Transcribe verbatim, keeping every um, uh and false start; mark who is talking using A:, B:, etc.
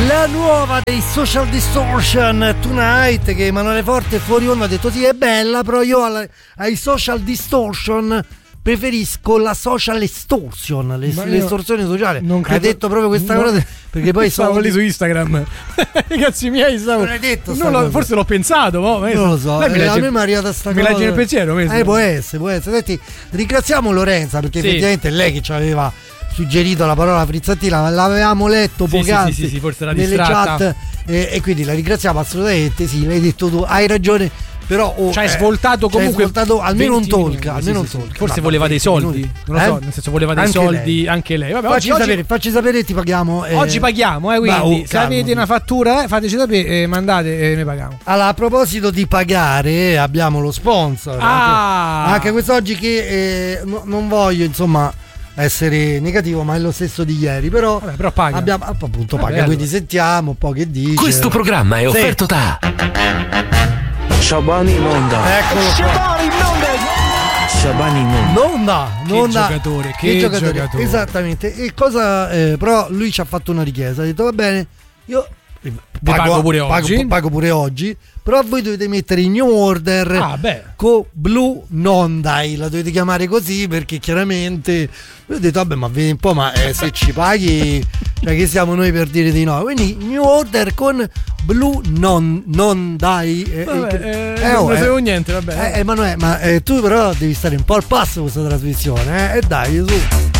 A: La nuova dei Social Distortion Tonight, che Emanuele Forte fuori onda ha detto sì è bella, però io alla, ai Social Distortion preferisco la social extortion, le, l'estorsione sociale. Non credo, hai detto proprio questa no, cosa perché poi
B: stavo
A: sono
B: lì su Instagram. Ragazzi miei, stavo
A: non hai detto
B: non lo, forse l'ho pensato, boh,
A: non lo so.
B: Lei mi
A: eh,
B: legge,
A: a me mi è arrivata sta
B: mi
A: cosa.
B: legge nel pensiero,
A: eh, può essere, può essere. Senti, ringraziamo Lorenza perché sì, effettivamente è lei che ci aveva suggerito la parola frizzantina, ma l'avevamo letto
B: sì,
A: poc'anzi
B: sì, sì, sì, forse era
A: nelle
B: distratta.
A: chat eh, e quindi la ringraziamo assolutamente. Sì, l'hai detto tu, hai ragione. Però oh,
B: ci hai
A: eh,
B: svoltato comunque
A: svoltato almeno un talk,
B: minuti,
A: almeno
B: sì,
A: un
B: sì,
A: talk.
B: forse
A: ma
B: voleva dei soldi,
A: minuti.
B: non lo so, eh? Nel senso voleva dei
A: anche
B: soldi
A: lei.
B: anche lei. Vabbè,
A: facci
B: oggi,
A: sapere,
B: oggi...
A: facci sapere, ti paghiamo. Eh.
B: Oggi paghiamo, eh, quindi
A: oh,
B: se
A: calmo,
B: avete una fattura, eh, fateci sapere, eh, mandate e eh, ne paghiamo.
A: Allora, a proposito di pagare, abbiamo lo sponsor.
B: Ah.
A: Anche, anche quest'oggi che eh, no, non voglio, insomma, essere negativo, ma è lo stesso di ieri, però,
B: vabbè, però paga.
A: Abbiamo appunto
B: vabbè,
A: paga,
B: allora.
A: quindi sentiamo un po' che dice.
C: Questo programma è offerto sì. da
D: Shabani Nonda.
A: Eccolo qua.
D: Shabani Nonda.
A: Nonda, Nonda.
B: Che giocatore, che,
A: che giocatore.
B: giocatore.
A: Esattamente. E cosa eh, però lui ci ha fatto una richiesta, ha detto va bene, io pago,
B: pago pure
A: pago,
B: oggi.
A: Pago pure oggi, però voi dovete mettere in new order
B: ah, beh.
A: con Blue Nondai, la dovete chiamare così perché chiaramente io ho detto vabbè ma vedi un po', ma eh, se ci paghi cioè che siamo noi per dire di no, quindi new order con Blue non, Nondai eh,
B: vabbè,
A: eh,
B: eh,
A: eh,
B: non
A: oh,
B: ne sapevo
A: eh,
B: niente, vabbè
A: eh, Emanuele, ma eh, tu però devi stare un po' al passo con questa trasmissione eh, e dai su.